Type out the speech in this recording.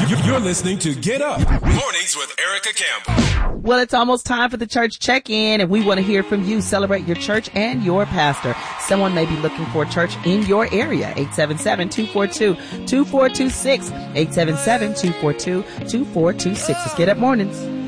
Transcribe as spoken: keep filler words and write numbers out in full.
You're listening to Get Up Mornings with Erica Campbell. Well, it's almost time for the church check-in, and we want to hear from you. Celebrate your church and your pastor. Someone may be looking for a church in your area. eight seven seven, two four two, two four two six. eight seven seven, two four two, two four two six. It's Get Up Mornings.